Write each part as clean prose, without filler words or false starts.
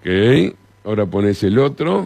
Ok, ahora pones el otro.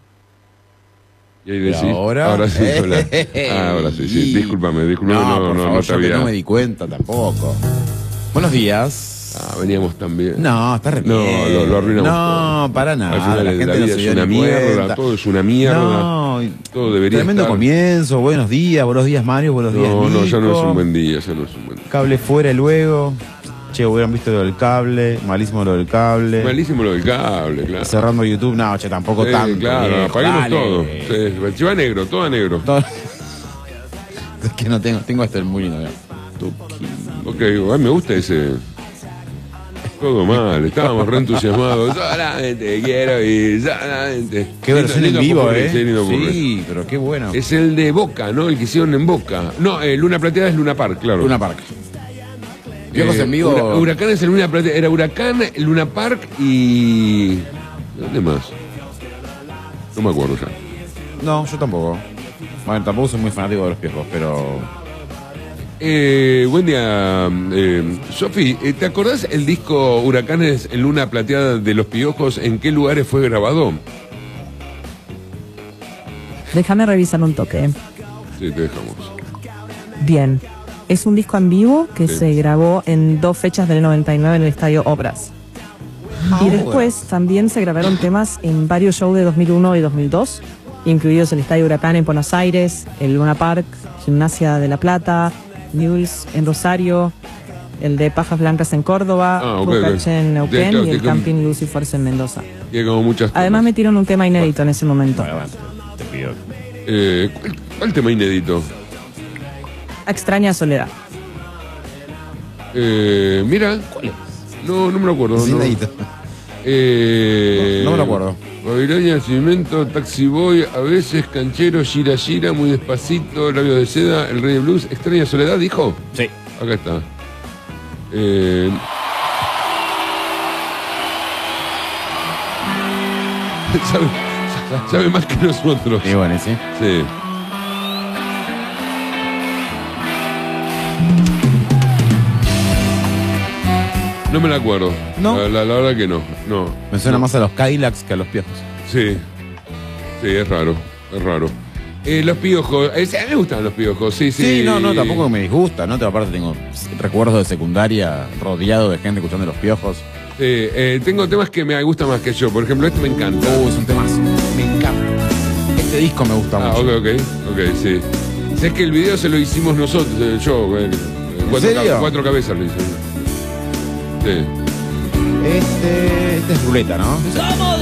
Y ahí decís. Ahora sí, hola. Ahora sí, sí. Discúlpame, No, por favor, no yo que sabía. no me di cuenta tampoco. Buenos días. Veníamos también. No, está re bien. No, lo arruinamos todo. No, para nada. Al final la gente la no vida se es dio una ni mierda, cuenta. todo es una mierda. No, todo debería tremendo estar. comienzo. Buenos días Mario, buenos días Nico. No, ya no es un buen día, ya no es un buen día. Cable fuera luego. Che, hubieran visto lo del cable. Malísimo lo del cable. Malísimo lo del cable, claro. Cerrando YouTube, no, che, tampoco tanto. Claro, viejo, apaguemos dale. todo. Sí, si va negro, todo a negro. Es que no tengo hasta el muy lindo. Ok, a mí me gusta ese. Todo mal, estábamos re entusiasmados. Solamente quiero y solamente. Qué versión en vivo, Sí, pero qué bueno. Es el de Boca, ¿no? El que hicieron en Boca. No, Luna Plateada es Luna Park, claro. Luna Park. Viejos en vivo. Huracán es el Luna Plateada. Era Huracán, Luna Park y. ¿Dónde más? No me acuerdo ya. No, yo tampoco. Bueno, tampoco soy muy fanático de los Piojos, pero. Buen día, Sofi. ¿Te acordás el disco Huracanes en Luna Plateada de Los Piojos? ¿En qué lugares fue grabado? Déjame revisar un toque. Sí, te dejamos. Bien. Es un disco en vivo que Sí. se grabó en 2 fechas del 99 en el Estadio Obras. Y después también se grabaron temas en varios shows de 2001 y 2002, incluidos el Estadio Huracán en Buenos Aires, el Luna Park, Gimnasia de La Plata, Newell's en Rosario, el de Pajas Blancas en Córdoba, Bucache en Neuquén y el Camping Lucifer en Mendoza. Tiene como muchas Además temas. metieron un tema inédito en ese momento. Bueno, te pido. ¿Cuál tema inédito? Extraña soledad. Mira. ¿Cuál es? No me lo acuerdo. Es inédito. No me lo acuerdo. Babilonia, Cimento, Taxi Boy, a veces Canchero, Gira Gira, Muy Despacito, Labios de Seda, El Rey de Blues, Extraña Soledad, ¿dijo? Sí. Acá está. Sabe más que nosotros. Y bueno, sí. Sí. No me la acuerdo. ¿No? La verdad que no. Me suena más a los Cadillacs que a los Piojos. Sí. Sí, es raro. Es raro. Los Piojos. A mí me gustan los Piojos, sí. Sí, no, tampoco me disgusta, ¿no? Aparte tengo recuerdos de secundaria rodeado de gente escuchando los Piojos. Tengo temas que me gustan más que yo. Por ejemplo, este me encanta. Es un temazo. Me encanta. Este disco me gusta mucho. Ok, sí. Sé que el video se lo hicimos nosotros, yo. serio? 4 cabezas lo hice. Sí. Este es ruleta, ¿no?